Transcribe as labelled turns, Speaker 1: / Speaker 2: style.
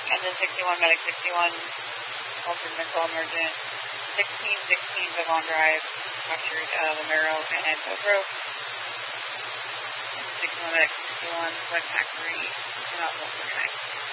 Speaker 1: And then 61, Medic 61, altered missile emergent. 16, Vivon Drive, captured Romero and Dobro. 61, Medic 61, West Hackery, not 149.